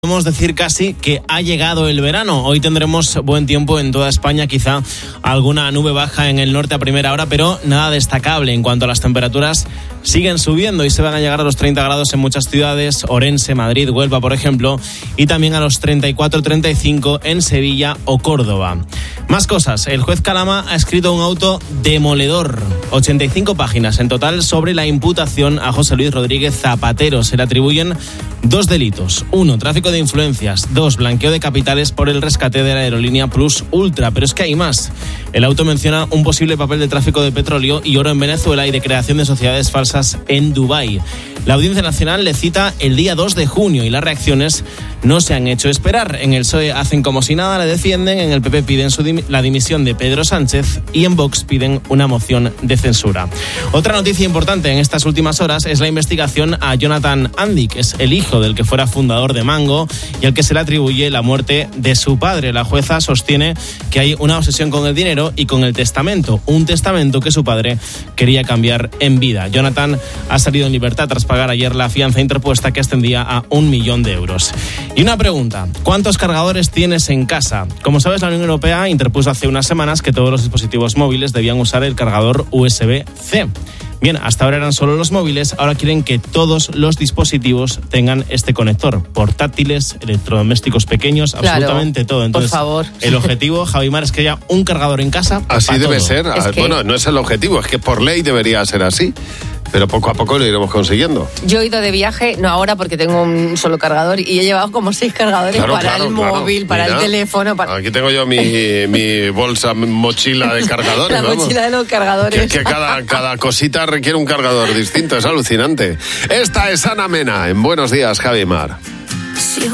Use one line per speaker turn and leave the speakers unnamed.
Podemos decir casi que ha llegado el verano. Hoy tendremos buen tiempo en toda España, quizá alguna nube baja en el norte a primera hora, pero nada destacable. En cuanto a las temperaturas, siguen subiendo y se van a llegar a los 30 grados en muchas ciudades, Orense, Madrid, Huelva, por ejemplo, y también a los 34-35 en Sevilla o Córdoba. Más cosas. El juez Calama ha escrito un auto demoledor, 85 páginas en total, sobre la imputación a José Luis Rodríguez Zapatero. Se le atribuyen 2 delitos. 1, tráfico de influencias. 2, blanqueo de capitales por el rescate de la aerolínea Plus Ultra. Pero es que hay más. El auto menciona un posible papel de tráfico de petróleo y oro en Venezuela y de creación de sociedades falsas en Dubái. La Audiencia Nacional le cita el día 2 de junio y las reacciones no se han hecho esperar. En el PSOE hacen como si nada, le defienden, en el PP piden la dimisión de Pedro Sánchez y en Vox piden una moción de censura. Otra noticia importante en estas últimas horas es la investigación a Jonathan Andy, que es el hijo del que fuera fundador de Mango y al que se le atribuye la muerte de su padre. La jueza sostiene que hay una obsesión con el dinero y con el testamento, un testamento que su padre quería cambiar en vida. Jonathan ha salido en libertad tras pagar ayer la fianza interpuesta, que ascendía a 1 millón de euros. Y una pregunta: ¿cuántos cargadores tienes en casa? Como sabes, la Unión Europea interpuso hace unas semanas que todos los dispositivos móviles debían usar el cargador USB-C. Bien, hasta ahora eran solo los móviles, ahora quieren que todos los dispositivos tengan este conector. Portátiles, electrodomésticos pequeños, claro, absolutamente todo. Entonces, por favor. El objetivo, Javi Mar, es que haya un cargador en casa.
Así debe
todo.
ser. Es que... Bueno, no es el objetivo, es que por ley debería ser así. Pero poco a poco lo iremos consiguiendo.
Yo he ido de viaje, no ahora porque tengo un solo cargador, y he llevado como 6 cargadores para el móvil, para el teléfono.
Aquí tengo yo mi bolsa, mochila de cargadores.
La mochila de los cargadores.
Que cada cosita requiere un cargador distinto, es alucinante. Esta es Ana Mena, en Buenos Días, Javi Mar.